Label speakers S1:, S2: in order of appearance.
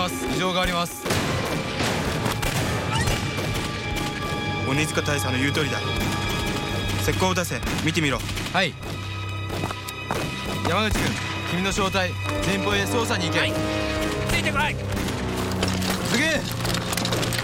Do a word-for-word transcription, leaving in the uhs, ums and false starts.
S1: ます。異常があります。
S2: 鬼塚大佐の言う通りだ。石膏を出せ。見てみろ。
S1: はい。山口君、君の正体前方へ捜査に行け。
S3: はい、ついてこい。
S1: すげえ。